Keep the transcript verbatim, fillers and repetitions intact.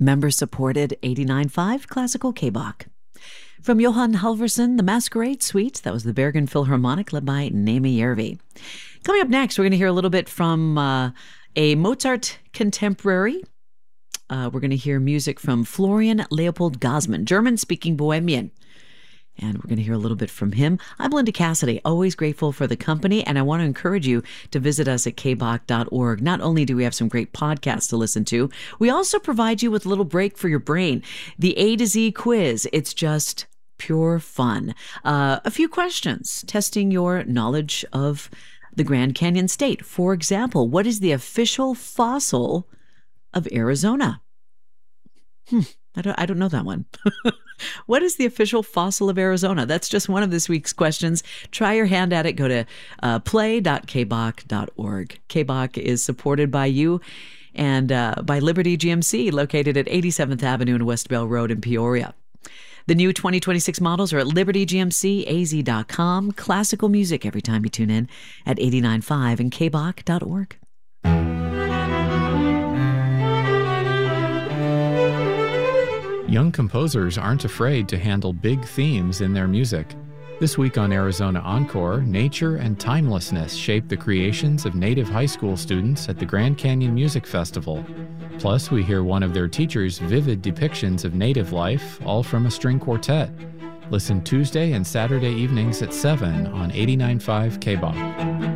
Member-supported eighty-nine point five Classical K-Bach. From Johann Halvorsen, The Masquerade Suite. That was the Bergen Philharmonic, led by Naomi Järvi. Coming up next, we're going to hear a little bit from uh, a Mozart contemporary. Uh, we're going to hear music from Florian Leopold Gassmann, German-speaking Bohemian. And we're going to hear a little bit from him. I'm Linda Cassidy, always grateful for the company, and I want to encourage you to visit us at k bach dot org. Not only do we have some great podcasts to listen to, we also provide you with a little break for your brain. The A to Z quiz, it's just pure fun. Uh, a few questions, testing your knowledge of the Grand Canyon State. For example, what is the official fossil of Arizona? Hmm. I don't, I don't know that one. What is the official fossil of Arizona? That's just one of this week's questions. Try your hand at it. Go to uh, play dot k bach dot org. K-Bach is supported by you and uh, by Liberty G M C, located at eighty-seventh Avenue and West Bell Road in Peoria. The new twenty twenty-six models are at liberty g m c a z dot com. Classical music every time you tune in at eighty-nine point five and k bach dot org. Young composers aren't afraid to handle big themes in their music. This week on Arizona Encore, nature and timelessness shape the creations of Native high school students at the Grand Canyon Music Festival. Plus, we hear one of their teachers' vivid depictions of Native life, all from a string quartet. Listen Tuesday and Saturday evenings at seven on eighty-nine point five K-Bach.